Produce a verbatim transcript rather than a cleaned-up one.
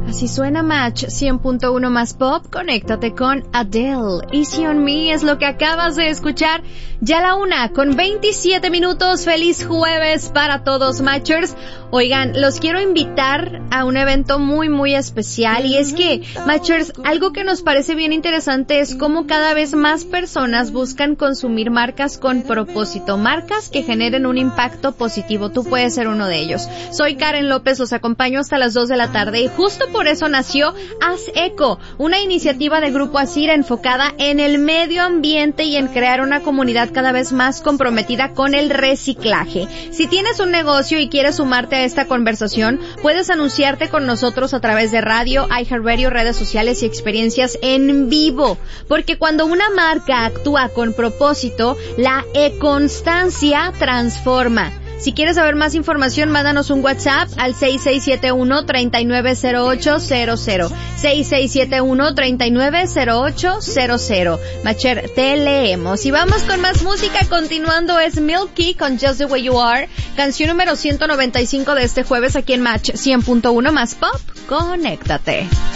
Así suena Match cien punto uno más pop. Conéctate con Adele. Easy on Me es lo que acabas de escuchar. Ya la una con veintisiete minutos. Feliz jueves para todos Matchers. Oigan, los quiero invitar a un evento muy muy especial, y es que, Matchers, algo que nos parece bien interesante es cómo cada vez más personas buscan consumir marcas con propósito, marcas que generen un impacto positivo. Tú puedes ser uno de ellos. Soy Karen López, los acompaño hasta las dos de la tarde, y justo por eso nació Haz Eco, una iniciativa de Grupo Asir enfocada en el medio ambiente y en crear una comunidad cada vez más comprometida con el reciclaje. Si tienes un negocio y quieres sumarte a esta conversación, puedes anunciarte con nosotros a través de radio, iHeartRadio, redes sociales y experiencias en vivo, porque cuando una marca actúa con propósito, la e-constancia transforma. Si quieres saber más información, mándanos un WhatsApp al seis seis siete uno, tres nueve cero ocho cero cero. seis seis siete uno, tres nueve cero ocho cero cero. Matcher, te leemos. Y vamos con más música. Continuando es Milky con Just the Way You Are, canción número ciento noventa y cinco de este jueves aquí en Match cien punto uno más pop. Conéctate.